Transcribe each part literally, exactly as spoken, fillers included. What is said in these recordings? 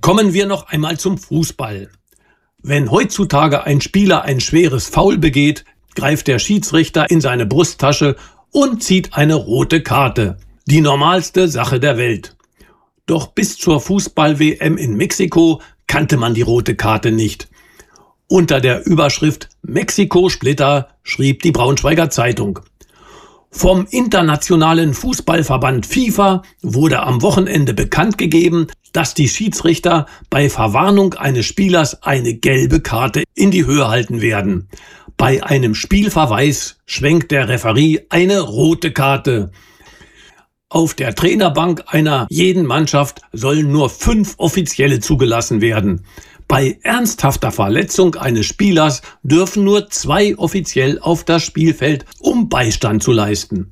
Kommen wir noch einmal zum Fußball. Wenn heutzutage ein Spieler ein schweres Foul begeht, greift der Schiedsrichter in seine Brusttasche und zieht eine rote Karte. Die normalste Sache der Welt. Doch bis zur Fußball-W M in Mexiko kannte man die rote Karte nicht. Unter der Überschrift Mexiko-Splitter schrieb die Braunschweiger Zeitung: Vom internationalen Fußballverband FIFA wurde am Wochenende bekannt gegeben, dass die Schiedsrichter bei Verwarnung eines Spielers eine gelbe Karte in die Höhe halten werden. Bei einem Spielverweis schwenkt der Referee eine rote Karte. Auf der Trainerbank einer jeden Mannschaft sollen nur fünf Offizielle zugelassen werden. Bei ernsthafter Verletzung eines Spielers dürfen nur zwei offiziell auf das Spielfeld, um Beistand zu leisten.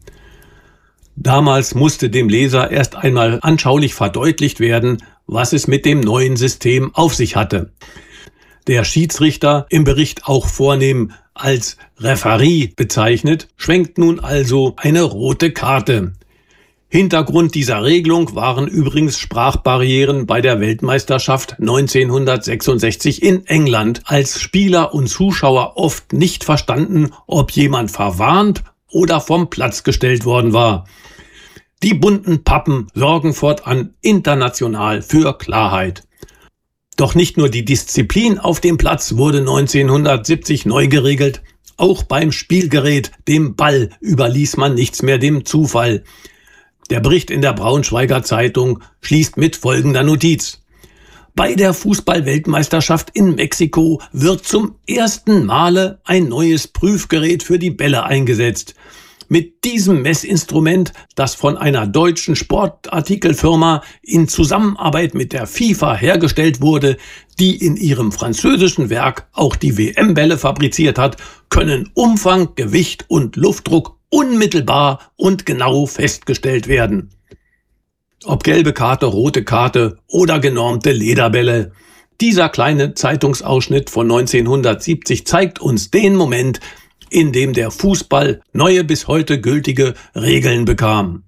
Damals musste dem Leser erst einmal anschaulich verdeutlicht werden, was es mit dem neuen System auf sich hatte. Der Schiedsrichter, im Bericht auch vornehm als Referee bezeichnet, schwenkt nun also eine rote Karte. Hintergrund dieser Regelung waren übrigens Sprachbarrieren bei der Weltmeisterschaft neunzehnhundertsechsundsechzig in England, als Spieler und Zuschauer oft nicht verstanden, ob jemand verwarnt oder vom Platz gestellt worden war. Die bunten Pappen sorgen fortan international für Klarheit. Doch nicht nur die Disziplin auf dem Platz wurde neunzehnhundertsiebzig neu geregelt, auch beim Spielgerät, dem Ball, überließ man nichts mehr dem Zufall. Der Bericht in der Braunschweiger Zeitung schließt mit folgender Notiz: Bei der Fußball-Weltmeisterschaft in Mexiko wird zum ersten Male ein neues Prüfgerät für die Bälle eingesetzt. Mit diesem Messinstrument, das von einer deutschen Sportartikelfirma in Zusammenarbeit mit der FIFA hergestellt wurde, die in ihrem französischen Werk auch die W M-Bälle fabriziert hat, können Umfang, Gewicht und Luftdruck unmittelbar und genau festgestellt werden. Ob gelbe Karte, rote Karte oder genormte Lederbälle. Dieser kleine Zeitungsausschnitt von neunzehnhundertsiebzig zeigt uns den Moment, in dem der Fußball neue bis heute gültige Regeln bekam.